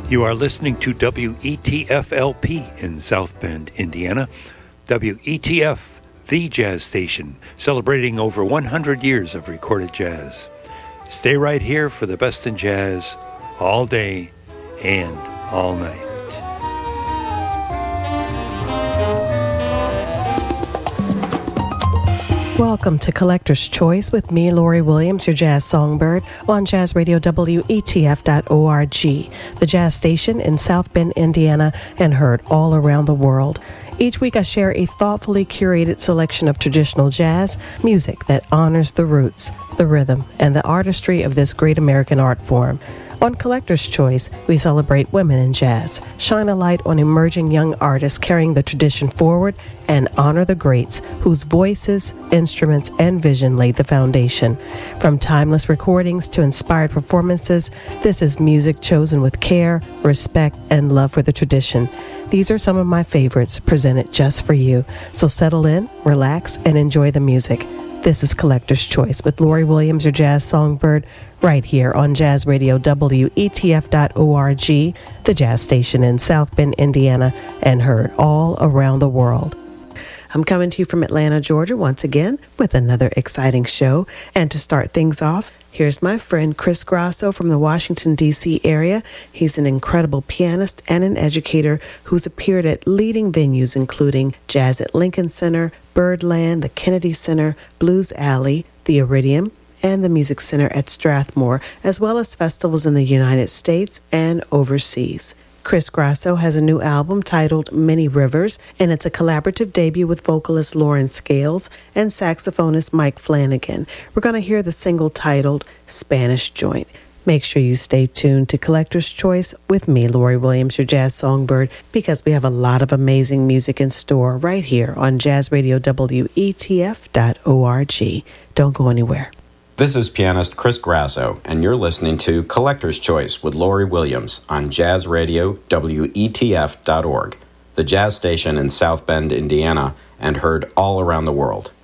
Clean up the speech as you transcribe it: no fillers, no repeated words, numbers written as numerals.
You are listening to WETF-LP in South Bend, Indiana. WETF, the jazz station, celebrating over 100 years of recorded jazz. Stay right here for the best in jazz, all day and all night. Welcome to Collector's Choice with me, Lori Williams, your jazz songbird, on Jazz Radio WETF.org, the jazz station in South Bend, Indiana, and heard all around the world. Each week I share a thoughtfully curated selection of traditional jazz, music that honors the roots, the rhythm, and the artistry of this great American art form. On Collector's Choice, we celebrate women in jazz, shine a light on emerging young artists carrying the tradition forward, and honor the greats whose voices, instruments, and vision laid the foundation. From timeless recordings to inspired performances, this is music chosen with care, respect, and love for the tradition. These are some of my favorites presented just for you. So settle in, relax, and enjoy the music. This is Collector's Choice with Lori Williams, your jazz songbird, right here on Jazz Radio WETF.org, the jazz station in South Bend, Indiana, and heard all around the world. I'm coming to you from Atlanta, Georgia, once again with another exciting show. And to start things off, here's my friend Chris Grasso from the Washington, D.C. area. He's an incredible pianist and an educator who's appeared at leading venues including Jazz at Lincoln Center, Birdland, the Kennedy Center, Blues Alley, the Iridium, and the Music Center at Strathmore, as well as festivals in the United States and overseas. Chris Grasso has a new album titled Many Rivers, and it's a collaborative debut with vocalist Lauren Scales and saxophonist Mike Flanagan. We're going to hear the single titled Spanish Joint. Make sure you stay tuned to Collector's Choice with me, Lori Williams, your jazz songbird, because we have a lot of amazing music in store right here on Jazz Radio WETF.org. Don't go anywhere. This is pianist Chris Grasso, and you're listening to Collector's Choice with Lori Williams on Jazz Radio WETF.org, the jazz station in South Bend, Indiana, and heard all around the world.